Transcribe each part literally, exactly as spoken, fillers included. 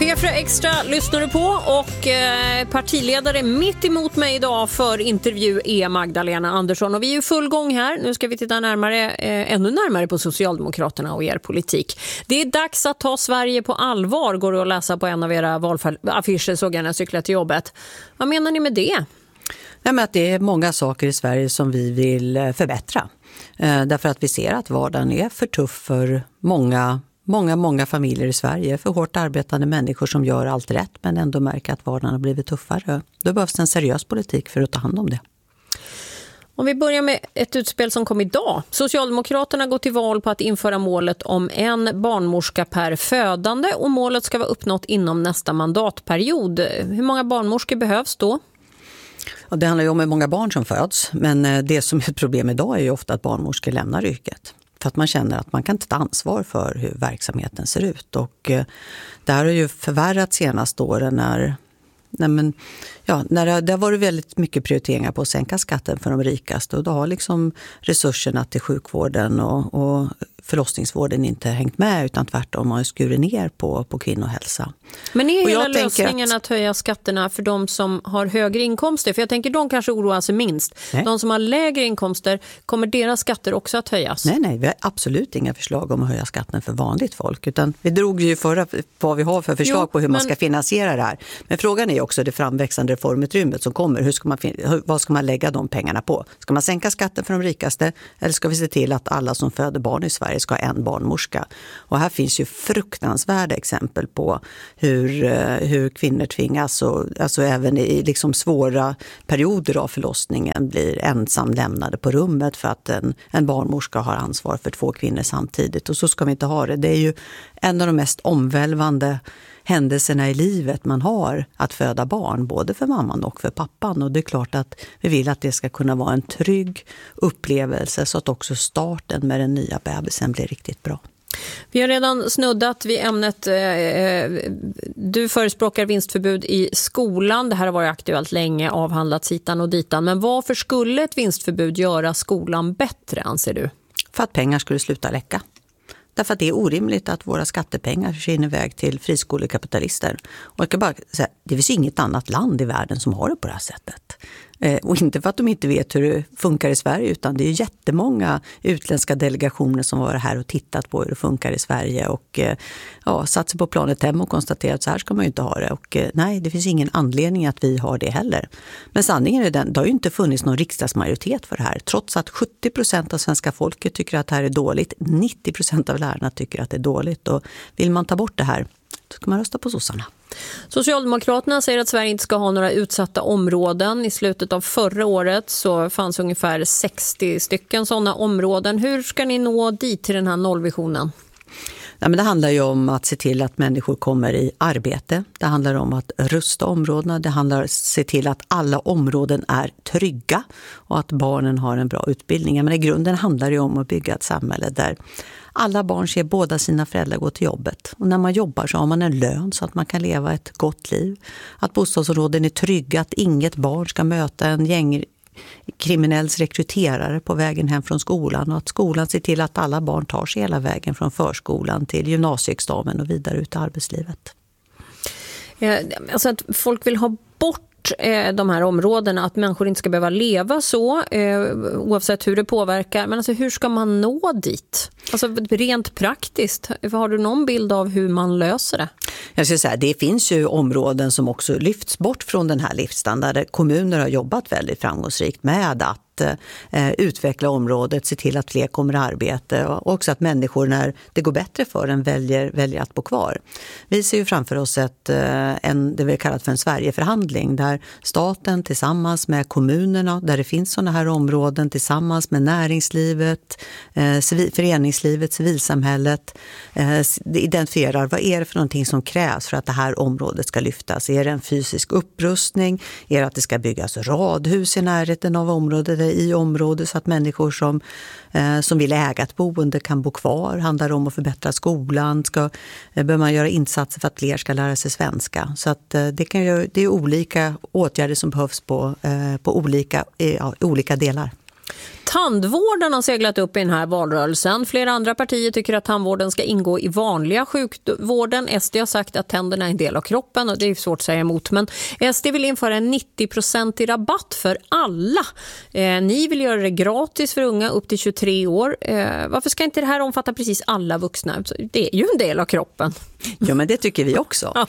P fyra Extra lyssnar du på och eh, partiledare mitt emot mig idag för intervju är Magdalena Andersson. Och vi är i full gång här. Nu ska vi titta närmare, eh, ännu närmare på Socialdemokraterna och er politik. Det är dags att ta Sverige på allvar, går det att läsa på en av era valaffischer, såg jag när jag cyklade till jobbet. Vad menar ni med det? Nej, men att det är många saker i Sverige som vi vill förbättra. Eh, därför att vi ser att vardagen är för tuff för många Många, många familjer i Sverige, för hårt arbetande människor som gör allt rätt men ändå märker att vardagen har blivit tuffare. Då behövs en seriös politik för att ta hand om det. Om vi börjar med ett utspel som kom idag. Socialdemokraterna går till val på att införa målet om en barnmorska per födande och målet ska vara uppnått inom nästa mandatperiod. Hur många barnmorskor behövs då? Och det handlar ju om hur många barn som föds, men det som är ett problem idag är ju ofta att barnmorskor lämnar yrket. För att man känner att man kan inte ta ansvar för hur verksamheten ser ut. Och eh, det här har ju förvärrat senaste åren när, nej men, ja, när det, det har varit väldigt mycket prioriteringar på att sänka skatten för de rikaste. Och då har liksom resurserna till sjukvården och, och förlossningsvården inte hängt med, utan tvärtom har skurit ner på, på kvinnohälsa. Men är hela lösningen att... att höja skatterna för de som har högre inkomster? För jag tänker de kanske oroar sig minst. Nej. De som har lägre inkomster, kommer deras skatter också att höjas? Nej, nej, vi har absolut inga förslag om att höja skatten för vanligt folk. Utan vi drog ju förra vad vi har för förslag jo, på hur men... man ska finansiera det här. Men frågan är också det framväxande reformutrymmet som kommer. Hur ska man, vad ska man lägga de pengarna på? Ska man sänka skatten för de rikaste? Eller ska vi se till att alla som föder barn i Sverige ska ha en barnmorska? Och här finns ju fruktansvärda exempel på hur, hur kvinnor tvingas, och, alltså även i liksom svåra perioder av förlossningen, blir ensam lämnade på rummet för att en, en barnmorska har ansvar för två kvinnor samtidigt. Och så ska vi inte ha det. Det är ju en av de mest omvälvande händelserna i livet man har, att föda barn, både för mamman och för pappan. Och det är klart att vi vill att det ska kunna vara en trygg upplevelse så att också starten med den nya bebisen blir riktigt bra. Vi har redan snuddat vid ämnet. Du förespråkar vinstförbud i skolan. Det här har varit aktuellt länge, avhandlats hitan och ditan. Men varför skulle ett vinstförbud göra skolan bättre, anser du? För att pengar skulle sluta läcka. Därför att det är orimligt att våra skattepengar försvinner iväg till friskolekapitalister. Och jag kan bara säga, det finns inget annat land i världen som har det på det här sättet. Eh, och inte för att de inte vet hur det funkar i Sverige, utan det är jättemånga utländska delegationer som var här och tittat på hur det funkar i Sverige. Och eh, ja, satt sig på planet hem och konstaterat att så här ska man ju inte ha det. Och eh, nej, det finns ingen anledning att vi har det heller. Men sanningen är den, det har ju inte funnits någon riksdagsmajoritet för det här. Trots att sjuttio procent av svenska folket tycker att det här är dåligt. nittio procent av lärarna tycker att det är dåligt. Och vill man ta bort det här, då ska man rösta på sossarna. Socialdemokraterna säger att Sverige inte ska ha några utsatta områden. I slutet av förra året så fanns ungefär sextio stycken sådana områden. Hur ska ni nå dit till den här nollvisionen? Nej, men det handlar ju om att se till att människor kommer i arbete. Det handlar om att rusta områdena. Det handlar om att se till att alla områden är trygga och att barnen har en bra utbildning. Men i grunden handlar det om att bygga ett samhälle där alla barn ser båda sina föräldrar gå till jobbet. Och när man jobbar så har man en lön så att man kan leva ett gott liv. Att bostadsområden är trygga, att inget barn ska möta en gäng kriminells rekryterare på vägen hem från skolan, och att skolan ser till att alla barn tar sig hela vägen från förskolan till gymnasieexamen och vidare ut i arbetslivet. Alltså att folk vill ha bort de här områdena, att människor inte ska behöva leva så oavsett hur det påverkar. Men alltså, hur ska man nå dit? Alltså rent praktiskt, har du någon bild av hur man löser det? Jag ska säga, det finns ju områden som också lyfts bort från den här livsstandarden. Kommuner har jobbat väldigt framgångsrikt med att eh, utveckla området, se till att fler kommer i arbete och också att människor, när det går bättre för en, väljer, väljer att bo kvar. Vi ser ju framför oss ett, en, det vi kallat för en Sverigeförhandling, där staten tillsammans med kommunerna, där det finns sådana här områden, tillsammans med näringslivet, eh, civil, föreningslivet, civilsamhället, eh, identifierar vad är det för någonting som krävs för att det här området ska lyftas. Är det en fysisk upprustning? Är det att det ska byggas radhus i närheten av området, i området, så att människor som, eh, som vill äga ett boende kan bo kvar? Handlar det om att förbättra skolan? Ska, eh, behöver man göra insatser för att fler ska lära sig svenska? Så att, eh, det, kan ju, det är olika åtgärder som behövs på, eh, på olika, eh, ja, olika delar. Tandvården har seglat upp i den här valrörelsen. Flera andra partier tycker att tandvården ska ingå i vanliga sjukvården. S D har sagt att tänderna är en del av kroppen och det är svårt att säga emot. Men S D vill införa en nittio procent i rabatt för alla. Eh, ni vill göra det gratis för unga upp till tjugotre år. Eh, varför ska inte det här omfatta precis alla vuxna? Det är ju en del av kroppen. Ja, men det tycker vi också.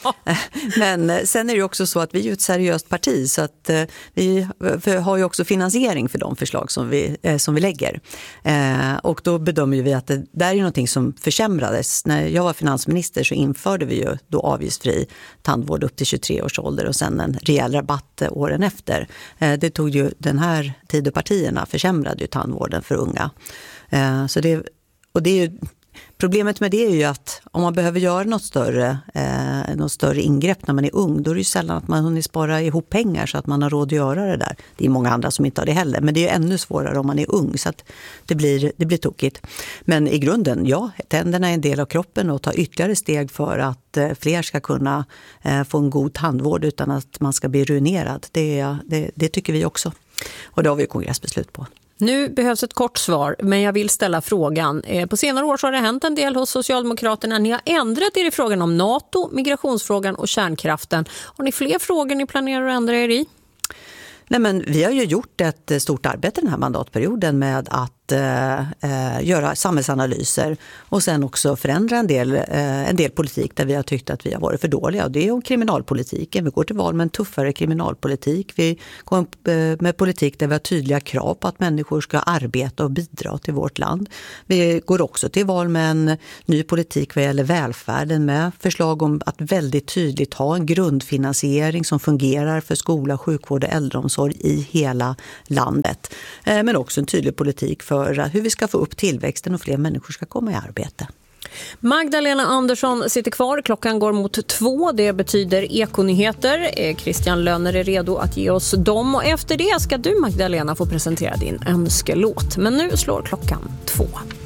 Men sen är det ju också så att vi är ett seriöst parti så att vi har ju också finansiering för de förslag som vi, som vi lägger. Och då bedömer vi att det där är någonting som försämrades. När jag var finansminister så införde vi ju då avgiftsfri tandvård upp till tjugotre års ålder och sen en rejäl rabatt åren efter. Det tog ju den här Tidöpartierna försämrade ju tandvården för unga. Så det, och det är ju problemet med det är ju att om man behöver göra något större, eh, något större ingrepp när man är ung, då är det ju sällan att man hunnit spara ihop pengar så att man har råd att göra det där. Det är många andra som inte har det heller, men det är ju ännu svårare om man är ung så att det blir, det blir tokigt. Men i grunden, ja, tänderna är en del av kroppen och ta ytterligare steg för att eh, fler ska kunna eh, få en god tandvård utan att man ska bli ruinerad. Det, det, det tycker vi också. Och det har vi kongressbeslut på. Nu behövs ett kort svar, men jag vill ställa frågan. På senare år så har det hänt en del hos Socialdemokraterna. Ni har ändrat er i frågan om NATO, migrationsfrågan och kärnkraften. Har ni fler frågor ni planerar att ändra er i? Nej, men vi har ju gjort ett stort arbete den här mandatperioden med att eh, göra samhällsanalyser och sen också förändra en del, eh, en del politik där vi har tyckt att vi har varit för dåliga. Och det är om kriminalpolitiken. Vi går till val med en tuffare kriminalpolitik. Vi går med politik där vi har tydliga krav på att människor ska arbeta och bidra till vårt land. Vi går också till val med en ny politik vad gäller välfärden med förslag om att väldigt tydligt ha en grundfinansiering som fungerar för skola, sjukvård och äldreomsorg i hela landet. Eh, men också en tydlig politik för hur vi ska få upp tillväxten och fler människor ska komma i arbete. Magdalena Andersson sitter kvar. Klockan går mot två. Det betyder ekonyheter. Christian Löner är redo att ge oss dem. Och efter det ska du, Magdalena, få presentera din önskelåt. Men nu slår klockan två.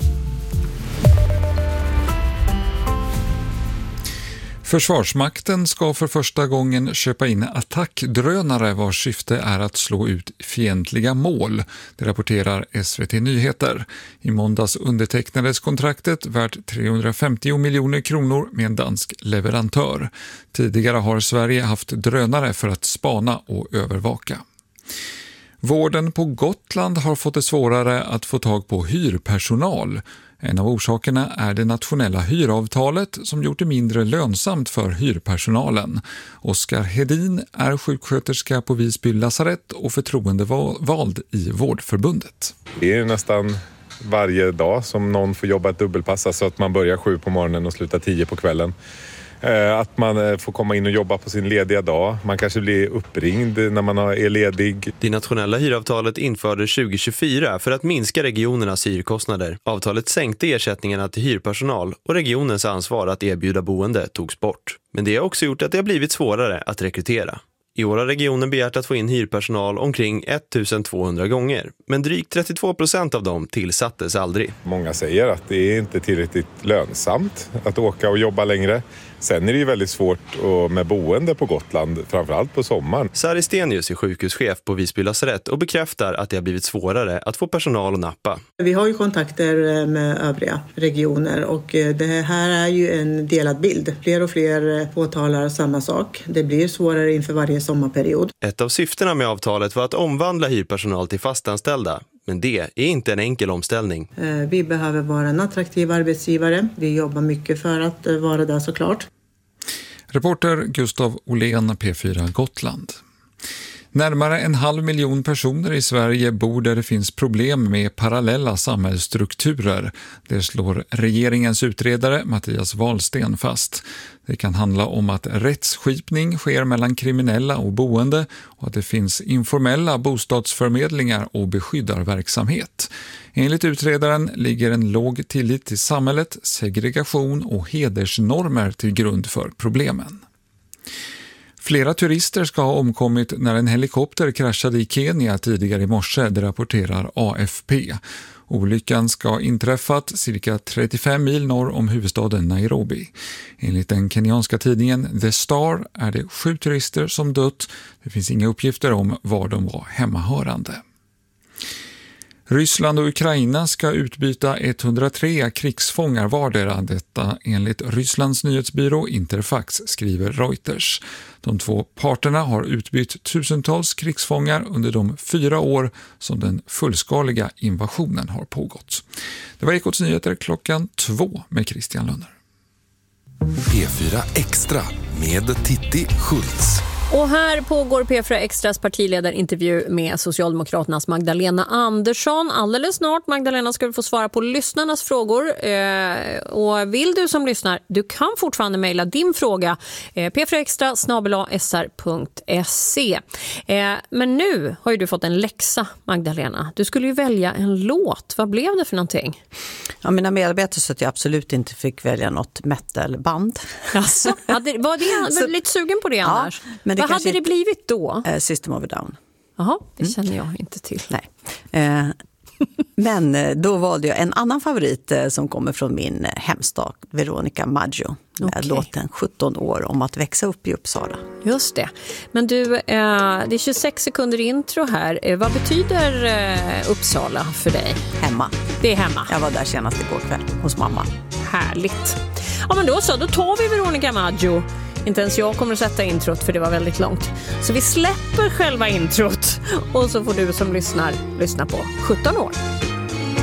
Försvarsmakten ska för första gången köpa in attackdrönare vars syfte är att slå ut fientliga mål. Det rapporterar S V T Nyheter. I måndags undertecknades kontraktet värt trehundrafemtio miljoner kronor med en dansk leverantör. Tidigare har Sverige haft drönare för att spana och övervaka. Vården på Gotland har fått det svårare att få tag på hyrpersonal. En av orsakerna är det nationella hyravtalet som gjort det mindre lönsamt för hyrpersonalen. Oskar Hedin är sjuksköterska på Visby lasarett och förtroendevald i Vårdförbundet. Det är nästan varje dag som någon får jobba ett dubbelpass, alltså att man börjar sju på morgonen och slutar tio på kvällen. Att man får komma in och jobba på sin lediga dag. Man kanske blir uppringd när man är ledig. Det nationella hyravtalet infördes tjugo tjugofyra för att minska regionernas hyrkostnader. Avtalet sänkte ersättningarna till hyrpersonal och regionens ansvar att erbjuda boende togs bort. Men det har också gjort att det har blivit svårare att rekrytera. I år har regionen begärt att få in hyrpersonal omkring ettusentvåhundra gånger, men drygt trettiotvå procent av dem tillsattes aldrig. Många säger att det är inte tillräckligt lönsamt att åka och jobba längre. Sen är det ju väldigt svårt med boende på Gotland, framförallt på sommaren. Sari Stenius är sjukhuschef på Visby lasarett och bekräftar att det har blivit svårare att få personal att nappa. Vi har ju kontakter med övriga regioner och det här är ju en delad bild. Fler och fler påtalar samma sak. Det blir svårare inför varje sommarperiod. Ett av syftena med avtalet var att omvandla hyrpersonal till fastanställda. Men det är inte en enkel omställning. Vi behöver vara en attraktiv arbetsgivare. Vi jobbar mycket för att vara där såklart. Reporter Gustav Olén, P fyra Gotland. Närmare en halv miljon personer i Sverige bor där det finns problem med parallella samhällsstrukturer. Det slår regeringens utredare Mattias Wahlsten fast. Det kan handla om att rättsskipning sker mellan kriminella och boende och att det finns informella bostadsförmedlingar och beskyddarverksamhet. Enligt utredaren ligger en låg tillit till samhället, segregation och hedersnormer till grund för problemen. Flera turister ska ha omkommit när en helikopter kraschade i Kenya tidigare i morse, det rapporterar A F P. Olyckan ska ha inträffat cirka trettiofem mil norr om huvudstaden Nairobi. Enligt den kenyanska tidningen The Star är det sju turister som dött. Det finns inga uppgifter om var de var hemmahörande. Ryssland och Ukraina ska utbyta etthundratre krigsfångar vardera, detta enligt Rysslands nyhetsbyrå Interfax, skriver Reuters. De två parterna har utbytt tusentals krigsfångar under de fyra år som den fullskaliga invasionen har pågått. Det var Ekots nyheter klockan två med Christian Lönner. P fyra Extra med Titti Schultz. Och här pågår P fyra Extras partiledarintervju med Socialdemokraternas Magdalena Andersson. Alldeles snart, Magdalena, ska du få svara på lyssnarnas frågor. Eh, och vill du som lyssnar, du kan fortfarande mejla din fråga eh, p fyra extra snabel-a s r punkt se. Eh, men nu har ju du fått en läxa, Magdalena. Du skulle ju välja en låt. Vad blev det för någonting? Ja, mina medarbetare sa att jag absolut inte fick välja något metalband. Alltså, hade, var det var lite sugen på det annars? Ja, men det vad hade det blivit då? Eh, System of a Down. Jaha, det känner jag inte till. Nej. Eh, men eh, då valde jag en annan favorit eh, som kommer från min eh, hemstad, Veronica Maggio. Med Okej. låten sjutton år om att växa upp i Uppsala. Just det. Men du, eh, det är tjugosex sekunder intro här. Eh, vad betyder eh, Uppsala för dig? Hemma. Det är hemma. Jag var där senast igår kväll hos mamma. Härligt. Ja, men då så, då tar vi Veronica Maggio. Inte ens jag kommer att sätta introt för det var väldigt långt. Så vi släpper själva introt och så får du som lyssnar lyssna på sjutton år.